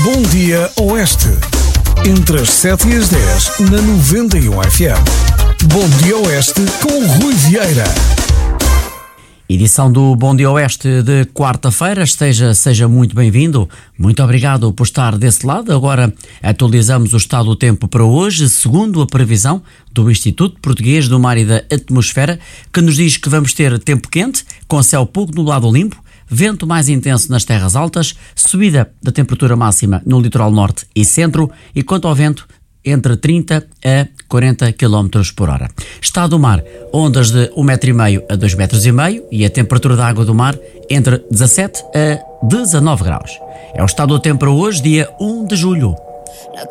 Bom Dia Oeste. Entre as 7 e as 10 na 91 FM. Bom Dia Oeste com Rui Vieira. Edição do Bom Dia Oeste de quarta-feira. Seja muito bem-vindo. Muito obrigado por estar desse lado. Agora atualizamos o estado do tempo para hoje, segundo a previsão do Instituto Português do Mar e da Atmosfera, que nos diz que vamos ter tempo quente, com céu pouco nublado ou limpo, vento mais intenso nas terras altas, subida da temperatura máxima no litoral norte e centro e, quanto ao vento, entre 30 a 40 km por hora. Estado do mar, ondas de 1,5 m a 2,5 m e a temperatura da água do mar entre 17 a 19 graus. É o estado do tempo para hoje, dia 1 de julho. La